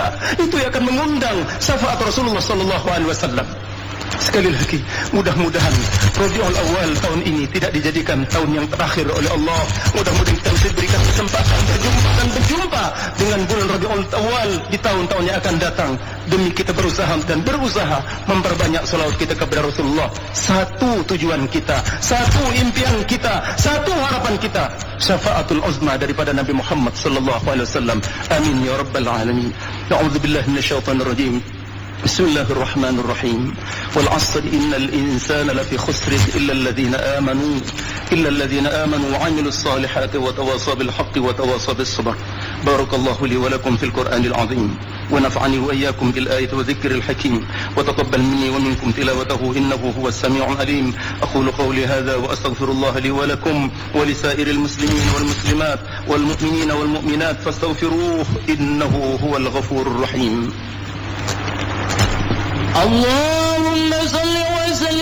kita. Itu yang akan mengundang syafaat Rasulullah sallallahu alaihi wasallam. Sekali lagi, mudah-mudahan Rabiul Awal tahun ini tidak dijadikan tahun yang terakhir oleh Allah. Mudah-mudahan kita bisa berikan kesempatan berjumpa dengan bulan Rabiul Awal di tahun-tahun yang akan datang, demi kita berusaha memperbanyak salawat kita kepada Rasulullah. Satu tujuan kita, satu impian kita, satu harapan kita, syafaatul uzma daripada Nabi Muhammad sallallahu alaihi wasallam. Amin ya rabbal alamin. A'udzubillahi minasyaitonir rajim. Bismillahirrahmanirrahim. Wal 'asri innal insana lafi khusr illa alladhina amanu wa 'amilus salihati wa tawasaw bil haqqi wa tawasaw bis sabr. Barakallahu li wa lakum fil Qur'anil 'azim. ونفعني وإياكم بالآية وذكر الحكيم وتقبل مني ومنكم تلاوته إنه هو السميع العليم. أقول قولي هذا وأستغفر الله لي ولكم ولسائر المسلمين والمسلمات والمؤمنين والمؤمنات فاستغفروه إنه هو الغفور الرحيم. الله